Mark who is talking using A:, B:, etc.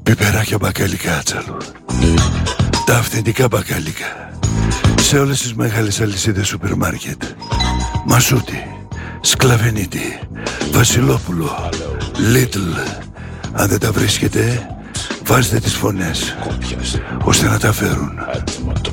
A: πιπεράκια μπακαλικά άτσαλου. Τα αυθεντικά μπακαλικά. Σε όλες τις μεγάλες αλυσίδες σούπερ μάρκετ. Μασούτη, Σκλαβενίτη, Βασιλόπουλο, Λίτλ. Αν δεν τα βρίσκετε, βάζετε τις φωνές ώστε να τα φέρουν.